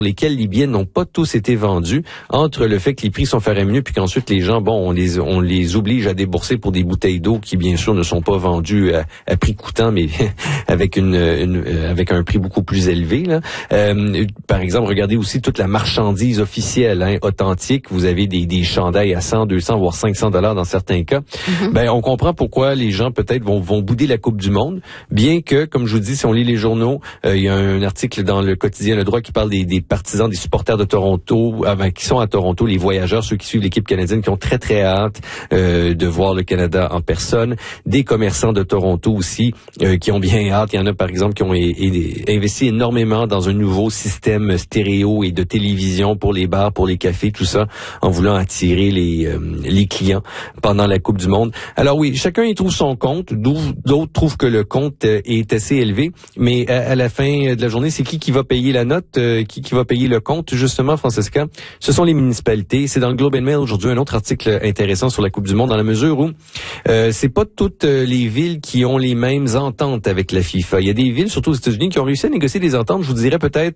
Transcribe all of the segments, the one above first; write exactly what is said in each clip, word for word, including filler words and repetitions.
lesquels les billets n'ont pas tous été vendus, entre le fait que les prix sont faramineux puis qu'ensuite les gens, bon, on les on les oblige à débourser pour des bouteilles d'eau qui bien sûr ne sont pas vendues à, à prix coûtant, mais avec une, une avec un prix beaucoup plus élevé. Là. Euh, par exemple, regardez aussi toute la marchandise officielle, hein, authentique. Vous avez des des chandails à cent, deux cents, voire cinq cents dollars dans certains cas. Mm-hmm. Ben on comprend pourquoi les gens peut-être vont vont bouder la Coupe du Monde, bien que, comme je vous dis, si on lit les journaux, euh, il y a un article dans le quotidien Le Droit qui parle des, des partisans, des supporters de Toronto, euh, qui sont à Toronto, les voyageurs, ceux qui suivent l'équipe canadienne, qui ont très très hâte euh, de voir le Canada en personne, des commerçants de Toronto aussi euh, qui ont bien hâte. Il y en a par exemple qui ont é- é- investi énormément dans un nouveau système stéréo et de télévision pour les bars, pour les cafés, tout ça, en voulant attirer les euh, les clients pendant la Coupe du Monde. Alors oui, chacun y trouve son compte, d'autres trouvent que le compte euh, est assez élevé, mais à, à la fin de la journée, c'est qui qui va payer la note, euh, qui qui va payer le compte, justement, Francesca? Ce sont les municipalités. C'est dans le Globe and Mail aujourd'hui un autre article intéressant sur la Coupe du Monde, dans la mesure où euh, c'est pas toutes les villes qui ont les mêmes ententes avec la FIFA. Il y a des villes, surtout aux États-Unis, qui ont réussi à négocier des ententes, je vous dirais peut-être...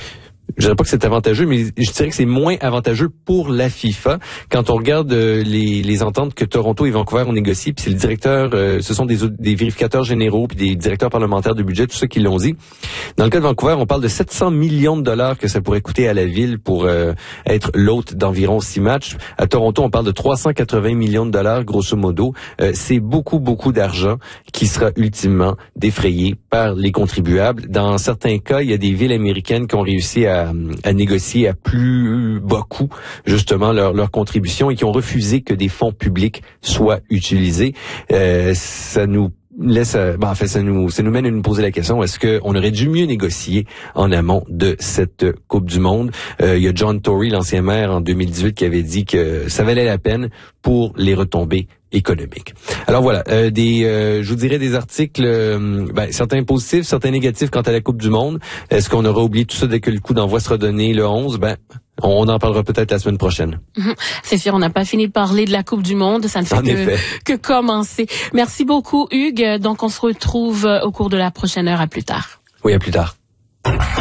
Je dirais pas que c'est avantageux, mais je dirais que c'est moins avantageux pour la FIFA. Quand on regarde euh, les, les ententes que Toronto et Vancouver ont négociées, puis c'est le directeur, euh, ce sont des, des vérificateurs généraux, puis des directeurs parlementaires de budget, tout ça qui l'ont dit. Dans le cas de Vancouver, on parle de sept cents millions de dollars que ça pourrait coûter à la ville pour euh, être l'hôte d'environ six matchs. À Toronto, on parle de trois cent quatre-vingts millions de dollars, grosso modo. Euh, c'est beaucoup, beaucoup d'argent qui sera ultimement défrayé par les contribuables. Dans certains cas, il y a des villes américaines qui ont réussi à À, à négocier à plus bas coût justement leur, leur contribution et qui ont refusé que des fonds publics soient utilisés. Euh, ça nous laisse, ben, en fait, ça nous, ça nous mène à nous poser la question, est-ce qu'on aurait dû mieux négocier en amont de cette Coupe du Monde? Euh, il y a John Tory, l'ancien maire, en deux mille dix-huit, qui avait dit que ça valait la peine pour les retombées économiques. Alors voilà, euh, des, euh, je vous dirais des articles, euh, ben, certains positifs, certains négatifs quant à la Coupe du Monde. Est-ce qu'on aura oublié tout ça dès que le coup d'envoi sera donné le onze? Ben, on en parlera peut-être la semaine prochaine. Mmh. C'est sûr, on n'a pas fini de parler de la Coupe du Monde. Ça ne fait que, que commencer. Merci beaucoup, Hugues. Donc, on se retrouve au cours de la prochaine heure. À plus tard. Oui, à plus tard.